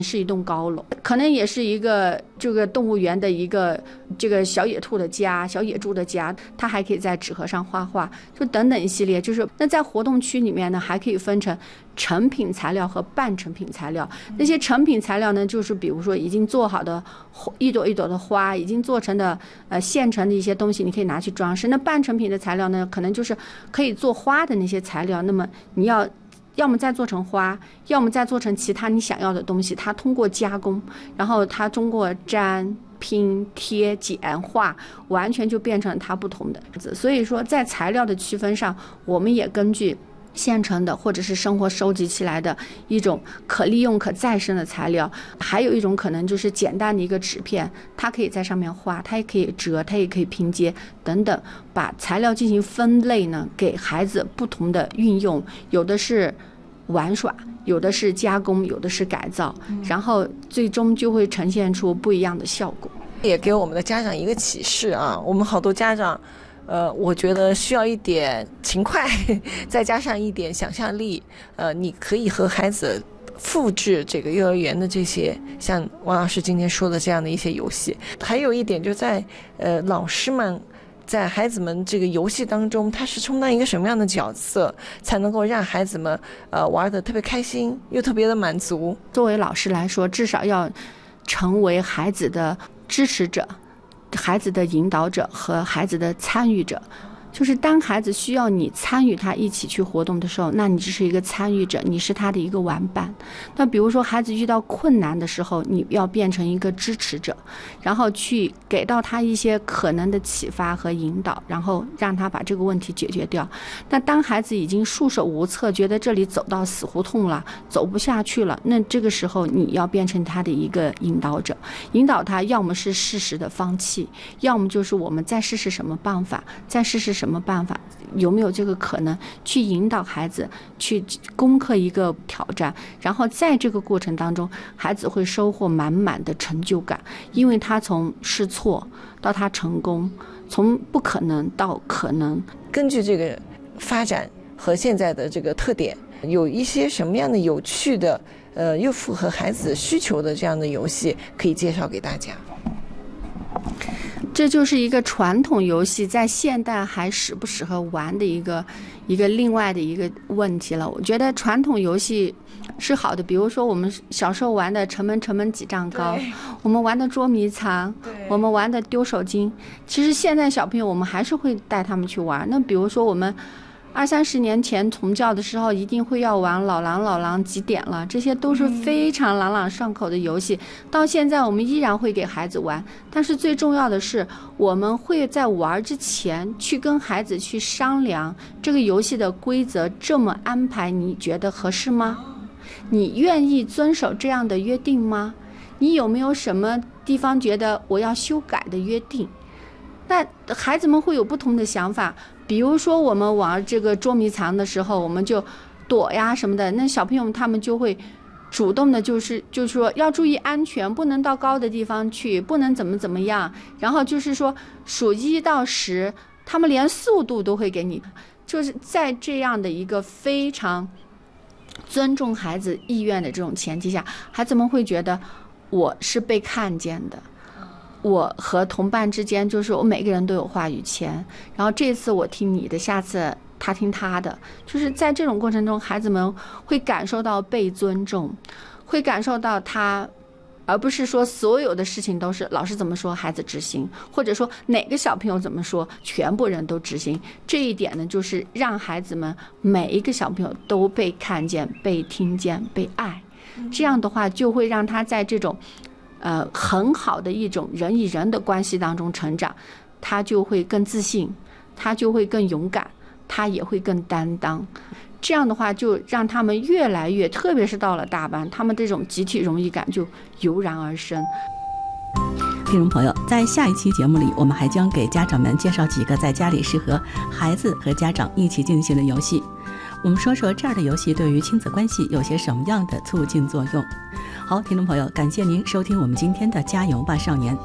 是一栋高楼，可能也是一个这个动物园的一个这个小野兔的家、小野猪的家，它还可以在纸盒上画画，就等等一系列。就是那在活动区里面呢，还可以分成成品材料和半成品材料。那些成品材料呢，就是比如说已经做好的一朵一朵的花，已经做成的现成的一些东西，你可以拿去装饰。那半成品的材料呢，可能就是可以做花的那些材料，那么你要么再做成花，要么再做成其他你想要的东西，它通过加工，然后它通过粘、拼、贴、剪、画，完全就变成它不同的。所以说在材料的区分上，我们也根据现成的或者是生活收集起来的一种可利用可再生的材料，还有一种可能就是简单的一个纸片，它可以在上面画，它也可以折，它也可以拼接等等，把材料进行分类呢，给孩子不同的运用，有的是玩耍，有的是加工，有的是改造，然后最终就会呈现出不一样的效果。 也给我们的家长一个启示啊，我们好多家长我觉得需要一点勤快，再加上一点想象力，你可以和孩子复制这个幼儿园的这些像王老师今天说的这样的一些游戏。还有一点就在老师们在孩子们这个游戏当中，他是充当一个什么样的角色，才能够让孩子们玩得特别开心又特别的满足。 作为老师来说，至少要成为孩子的支持者、孩子的引导者和孩子的参与者。就是当孩子需要你参与他一起去活动的时候，那你只是一个参与者，你是他的一个玩伴。那比如说孩子遇到困难的时候，你要变成一个支持者，然后去给到他一些可能的启发和引导，然后让他把这个问题解决掉。那当孩子已经束手无策，觉得这里走到死胡同了，走不下去了，那这个时候你要变成他的一个引导者，引导他要么是适时的放弃，要么就是我们再试试什么办法，再试试什么办法，有没有这个可能去引导孩子去攻克一个挑战，然后在这个过程当中，孩子会收获满满的成就感，因为他从试错到他成功，从不可能到可能。 根据这个发展和现在的这个特点，有一些什么样的有趣的又符合孩子需求的这样的游戏可以介绍给大家？ 这就是一个传统游戏在现代还适不适合玩的一个另外的一个问题了。我觉得传统游戏是好的，比如说我们小时候玩的城门几丈高，我们玩的捉迷藏，我们玩的丢手巾，其实现在小朋友我们还是会带他们去玩。那比如说我们20-30年前从教的时候，一定会要玩老狼几点了，这些都是非常朗朗上口的游戏，到现在我们依然会给孩子玩。但是最重要的是，我们会在玩之前去跟孩子去商量这个游戏的规则，这么安排你觉得合适吗？你愿意遵守这样的约定吗？你有没有什么地方觉得我要修改的约定？那孩子们会有不同的想法。比如说我们玩这个捉迷藏的时候，我们就躲呀什么的，那小朋友他们就会主动的就是说要注意安全，不能到高的地方去，不能怎么样，然后就是说数1到10，他们连速度都会给你，就是在这样的一个非常尊重孩子意愿的这种前提下，孩子们会觉得我是被看见的，我和同伴之间就是我每个人都有话语权，然后这次我听你的，下次他听他的，就是在这种过程中，孩子们会感受到被尊重，会感受到他，而不是说所有的事情都是老师怎么说孩子执行，或者说哪个小朋友怎么说全部人都执行。这一点呢，就是让孩子们每一个小朋友都被看见、被听见、被爱，这样的话就会让他在这种很好的一种人与人的关系当中成长，他就会更自信，他就会更勇敢，他也会更担当。这样的话就让他们越来越，特别是到了大班，他们这种集体荣誉感就油然而生。 听众朋友，在下一期节目里，我们还将给家长们介绍几个在家里适合孩子和家长一起进行的游戏。我们说说这样的游戏对于亲子关系有些什么样的促进作用。好，听众朋友，感谢您收听我们今天的加油吧少年。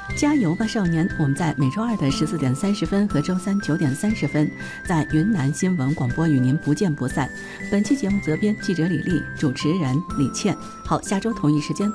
加油吧少年，我们在每周二的14点30分和周三9点30分在云南新闻广播与您不见不散。本期节目责编记者李丽，主持人李倩。好，下周同一时间